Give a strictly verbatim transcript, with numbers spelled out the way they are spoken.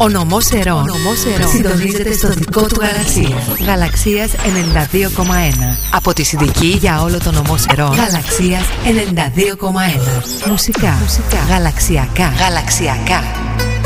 Ο νομός Ερών συντονίζεται στο δικό του γαλαξία. Γαλαξίας ενενήντα δύο κόμμα ένα. Από τη Συνδική για όλο το νομό Ερών. Γαλαξίας ενενήντα δύο κόμμα ένα. Μουσικά, Μουσικά. Γαλαξιακά. Γαλαξιακά.